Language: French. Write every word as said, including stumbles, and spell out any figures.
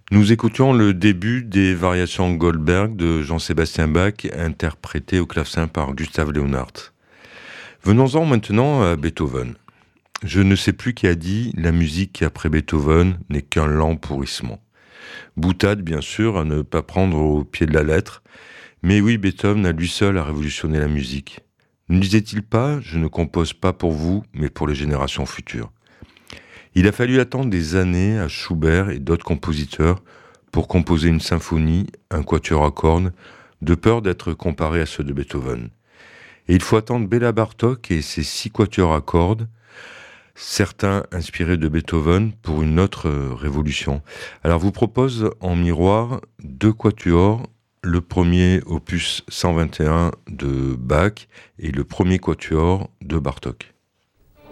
Nous écoutions le début des variations Goldberg de Jean-Sébastien Bach, interprétées au clavecin par Gustav Leonhardt. Venons-en maintenant à Beethoven. Je ne sais plus qui a dit « La musique après Beethoven n'est qu'un lent pourrissement ». Boutade, bien sûr, à ne pas prendre au pied de la lettre. Mais oui, Beethoven à lui seul a révolutionné la musique. Ne disait-il pas « Je ne compose pas pour vous, mais pour les générations futures ». Il a fallu attendre des années à Schubert et d'autres compositeurs pour composer une symphonie, un quatuor à cordes, de peur d'être comparé à ceux de Beethoven. Et il faut attendre Béla Bartók et ses six quatuors à cordes, certains inspirés de Beethoven, pour une autre révolution. Alors je vous propose en miroir deux quatuors, le premier opus cent vingt et un de Bach et le premier quatuor de Bartók.